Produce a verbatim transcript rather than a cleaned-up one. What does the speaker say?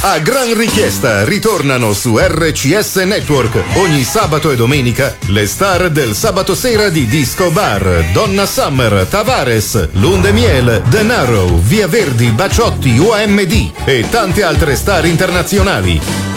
A gran richiesta ritornano su R C S Network ogni sabato e domenica le star del sabato sera di Disco Bar: Donna Summer, Tavares, Lundemiel, Denaro, Via Verdi, Baciotti, O M D e tante altre star internazionali.